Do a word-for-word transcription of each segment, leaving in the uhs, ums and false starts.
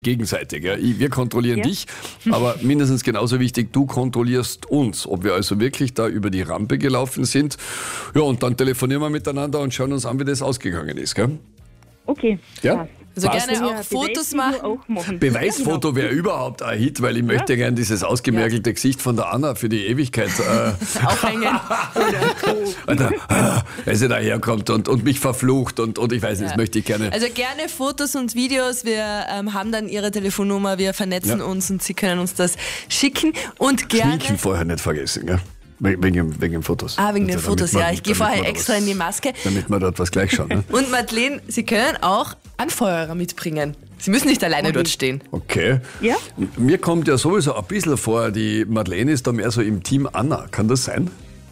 gegenseitig. Ja. Ich- Wir kontrollieren Ja. dich, aber mindestens genauso wichtig, du kontrollierst uns, ob wir also wirklich da über die Rampe gelaufen sind. Ja, und dann telefonieren wir miteinander und schauen uns an, wie das ausgegangen ist. Gell? Okay. Ja? passt. Also Passt. gerne Ja, auch Fotos Beweisvideo machen. Auch machen. Beweisfoto wäre überhaupt ein Hit, weil ich möchte gerne dieses ausgemergelte Gesicht von der Anna für die Ewigkeit äh, Aufhängen. Alter, ah, weil sie daherkommt und, und mich verflucht und, und ich weiß nicht, das möchte ich gerne. Also gerne Fotos und Videos. Wir ähm, haben dann Ihre Telefonnummer, wir vernetzen Ja. uns und Sie können uns das schicken. Und gerne. Schminken vorher nicht vergessen, gell? Wegen, wegen, wegen den Fotos. Ah, wegen den Damit Fotos, man- ja. Ich gehe damit vorher man da extra was- in die Maske. Damit wir dort was gleich schauen. Ne? Und Madeleine, Sie können auch Anfeuerer mitbringen. Sie müssen nicht alleine dort stehen. Okay. Ja? Mir kommt ja sowieso ein bisschen vor, die Madeleine ist da mehr so im Team Anna. Kann das sein?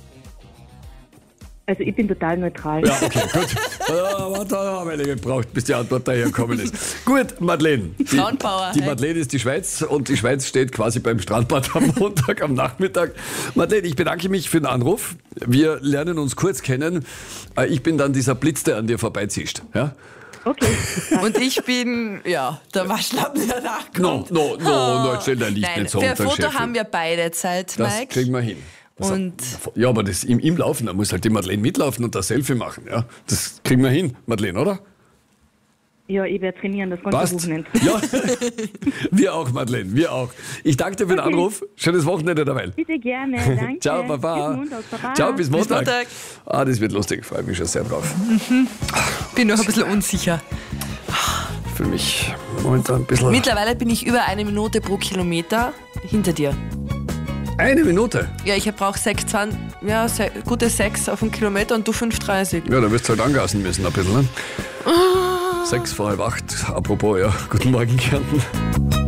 Also ich bin total neutral. Ja, okay, gut. Ja, aber da haben wir gebraucht, bis die Antwort dahergekommen ist. Gut, Madeleine. Die, Frauenpower, Die hey. Madeleine ist die Schweiz und die Schweiz steht quasi beim Strandbad am Montag, am Nachmittag. Madeleine, ich bedanke mich für den Anruf. Wir lernen uns kurz kennen. Äh, Ich bin dann dieser Blitz, der an dir vorbeizischt. Ja? Okay. Und ich bin, ja, der Waschlappen, der nachkommt. No, no, no, no, jetzt stell dein Licht Nein, nicht so für unter den Foto Scheffel. haben wir beide Zeit, Das Mike. kriegen wir hin. Also, Und ja, aber das im, im Laufen, da muss halt die Madeleine mitlaufen und das Selfie machen. Ja? Das kriegen wir hin, Madeleine, oder? Ja, ich werde trainieren, das ganze Passt? Wochenende. Ja, wir auch, Madeleine, wir auch. Ich danke dir für den Okay. Anruf. Schönes Wochenende dabei. Bitte gerne, danke. Ciao, Baba. Bis Montag, Baba. Ciao, bis Montag. Montag. Ah, das wird lustig, freue mich schon sehr drauf. bin noch ein bisschen unsicher. Für mich momentan ein bisschen... Mittlerweile bin ich über eine Minute pro Kilometer hinter dir. Eine Minute? Ja, ich brauche sechs, zwanzig, ja, se- gute sechs auf einen Kilometer und du fünf dreißig. Ja, da wirst du halt angasen müssen ein bisschen, ne? Sechs vor halb acht, apropos, ja. Guten Morgen, Kärnten.